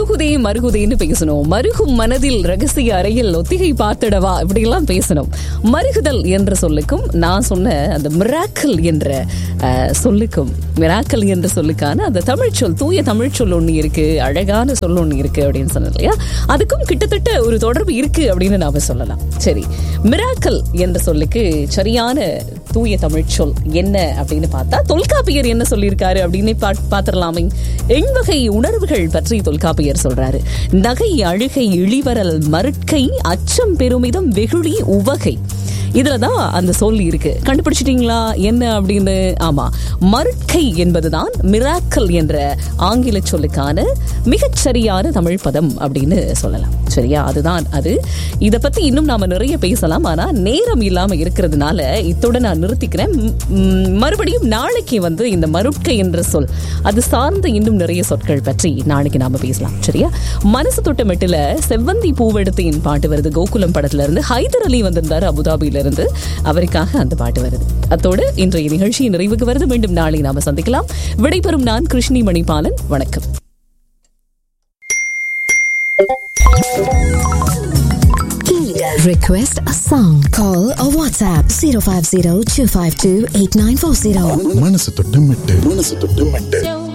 உருகுதே மருகுதேன்னு பேசணும். மருகும் மனதில் ரகசிய அறையில் ஒத்திகை பார்த்திடவா இப்படியெல்லாம் பேசணும். மருகுதல் என்ற சொல்லுக்கும் நான் சொன்ன அந்த மிராக்கல் என்ற சொல்லுக்கும், மிராக்கல் என்ற சொல்லுக்கான அந்த தமிழ் சொல், தூய தமிழ் சொல் ஒன்று இருக்கு, அழகான சொல் ஒன்று இருக்கு அப்படின்னு சொன்னேன் இல்லையா? அதுக்கும் கிட்டத்தட்ட ஒரு தொடர்பு இருக்கு அப்படின்னு நாம சொல்லலாம். சரி, மிராக்கல் என்ற சொல்லுக்கு சரியான தூய தமிழ் சொல் என்ன அப்படின்னு பார்த்தா, தொல்காப்பியர் என்ன சொல்லியிருக்காரு அப்படின்னு பார்த்திடலாமே. எண்வகை உணர்வுகள் பற்றி தொல்காப்பியர் சொல்றாரு. நகை, அழுகை, இழிவரல், மறுக்கை, அச்சம், பெருமிதம், வெகுளி, உவகை. இதுலதான் அந்த சொல் இருக்கு. கண்டுபிடிச்சிட்டீங்களா என்ன அப்படின்னு? ஆமா, மறுக்கை என்பதுதான் மிராக்கல் என்ற ஆங்கில சொல்லுக்கான மிகச்சரியான தமிழ் பதம் அப்படின்னு சொல்லலாம். சரியா? அதுதான் அது. இதை பத்தி இன்னும் நாம நிறைய பேசலாம், ஆனா நேரம் இல்லாம இருக்கிறதுனால இத்தோட நான் நிறுத்திக்கிறேன். மறுபடியும் நாளைக்கு இந்த மறுக்கை என்ற சொல், அது சார்ந்த இன்னும் நிறைய சொற்கள் பற்றி நாளைக்கு நாம பேசலாம். சரியா? மனசு தொட்ட மெட்டுல செவ்வந்தி பூவெடுத்தின் பாட்டு வருது. கோகுலம் படத்துல இருந்து ஹைதர் அலி வந்திருந்தாரு அபுதாபியில இருந்து, அவருக்காக அந்த பாட்டு வருது. அத்தோடு இன்றைய நிகழ்ச்சி நிறைவுக்கு வருது. மீண்டும் நாளை நாம சந்திக்கலாம். விடைபெறும் நான் கிருஷ்ணி மணிபாலன். வணக்கம். Request a song. Call or WhatsApp 050-252-8940. மனசு தொட்டு மெட்டு.